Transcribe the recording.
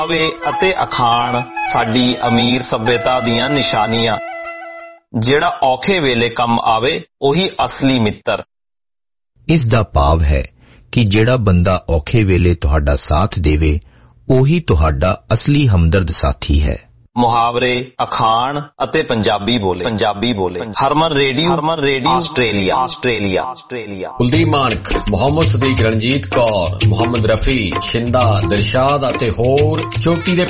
ਆਵੇ ਅਤੇ ਅਖਾਣ ਸਾਡੀ ਅਮੀਰ ਸੱਭਿਅਤਾ ਦੀਆਂ ਨਿਸ਼ਾਨੀਆਂ। ਜਿਹੜਾ ਔਖੇ ਵੇਲੇ ਕੰਮ ਆਵੇ ਉਹੀ ਅਸਲੀ ਮਿੱਤਰ। ਇਸ ਦਾ ਭਾਵ ਹੈ ਕਿ ਜਿਹੜਾ ਬੰਦਾ ਔਖੇ ਵੇਲੇ ਤੁਹਾਡਾ ਸਾਥ ਦੇਵੇ ਉਹੀ ਤੁਹਾਡਾ ਅਸਲੀ ਹਮਦਰਦ ਸਾਥੀ ਹੈ। ਮੁਹਾਵਰੇ, ਅਖਾਣ ਅਤੇ ਪੰਜਾਬੀ ਬੋਲੇ। ਹਰਮਨ ਰੇਡੀਓ ਆਸਟ੍ਰੇਲੀਆ। ਕੁਲਦੀਪ ਮਾਨਕ, ਮੁਹੰਮਦ ਸਦੀਕ, ਰਣਜੀਤ ਕੌਰ, ਮੁਹੰਮਦ ਰਫੀ, ਸ਼ਿੰਦਾ, ਦਿਲਸ਼ਾਦ ਅਤੇ ਹੋਰ ਚੋਟੀ ਦੇ